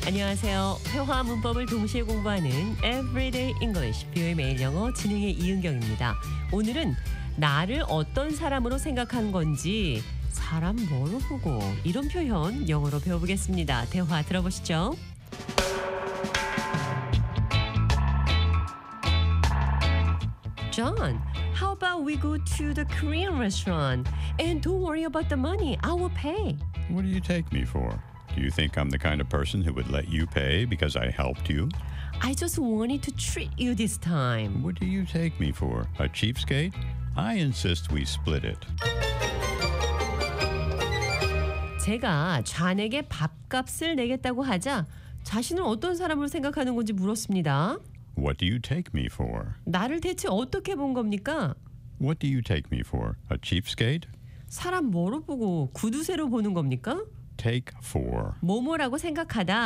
안녕하세요. 회화 문법을 동시에 공부하는 Everyday English, 뷰의 매일 영어 진행의 이은경입니다. 오늘은 나를 어떤 사람으로 생각한 건지 사람 뭐로 보고 이런 표현 영어로 배워보겠습니다. 대화 들어보시죠. John, how about we go to the Korean restaurant? And don't worry about the money. I will pay. What do you take me for? Do you think I'm the kind of person who would let you pay because I helped you? I just wanted to treat you this time. What do you take me for? A cheapskate? I insist we split it. 제가 좌에게 밥값을 내겠다고 하자 자신을 어떤 사람으로 생각하는 건지 물었습니다. What do you take me for? 나를 대체 어떻게 본 겁니까? What do you take me for? A cheapskate? 사람 뭐로 보고 구두쇠로 보는 겁니까? Take for. 뭐뭐라고 생각하다.